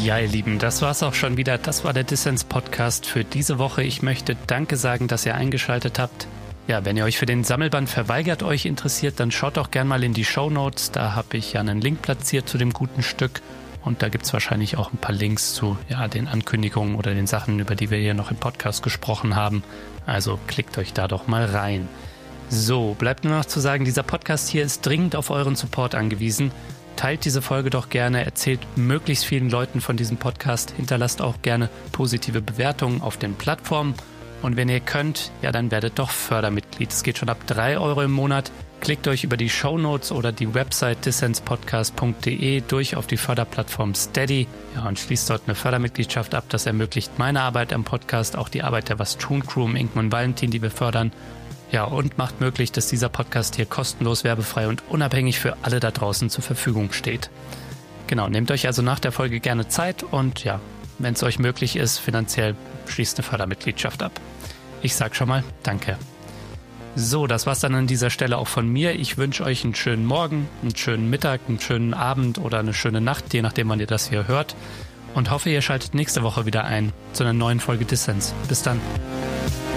Ja, ihr Lieben, das war's auch schon wieder. Das war der Dissens-Podcast für diese Woche. Ich möchte Danke sagen, dass ihr eingeschaltet habt. Ja, wenn ihr euch für den Sammelband Verweigert euch interessiert, dann schaut doch gerne mal in die Shownotes. Da habe ich ja einen Link platziert zu dem guten Stück. Und da gibt's wahrscheinlich auch ein paar Links zu den Ankündigungen oder den Sachen, über die wir hier noch im Podcast gesprochen haben. Also klickt euch da doch mal rein. So, bleibt nur noch zu sagen, dieser Podcast hier ist dringend auf euren Support angewiesen. Teilt diese Folge doch gerne, erzählt möglichst vielen Leuten von diesem Podcast, hinterlasst auch gerne positive Bewertungen auf den Plattformen und wenn ihr könnt, dann werdet doch Fördermitglied. Es geht schon ab 3 Euro im Monat. Klickt euch über die Shownotes oder die Website dissenspodcast.de durch auf die Förderplattform Steady und schließt dort eine Fördermitgliedschaft ab. Das ermöglicht meine Arbeit am Podcast, auch die Arbeit der Was tun Crew, Inken und Valentin, die wir fördern. Ja, und macht möglich, dass dieser Podcast hier kostenlos, werbefrei und unabhängig für alle da draußen zur Verfügung steht. Genau, nehmt euch also nach der Folge gerne Zeit und wenn es euch möglich ist, finanziell schließt eine Fördermitgliedschaft ab. Ich sag schon mal Danke. So, das war's dann an dieser Stelle auch von mir. Ich wünsche euch einen schönen Morgen, einen schönen Mittag, einen schönen Abend oder eine schöne Nacht, je nachdem, wann ihr das hier hört. Und hoffe, ihr schaltet nächste Woche wieder ein zu einer neuen Folge Dissens. Bis dann.